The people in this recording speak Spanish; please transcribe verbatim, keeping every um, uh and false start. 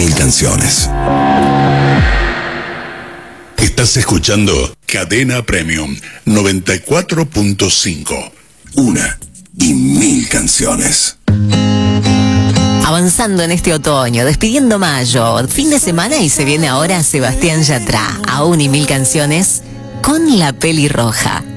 mil canciones. Estás escuchando Cadena Premium noventa y cuatro punto cinco. Una y mil canciones. Avanzando en este otoño, despidiendo mayo, fin de semana, y se viene ahora Sebastián Yatra, a un y mil canciones con La Pelirroja.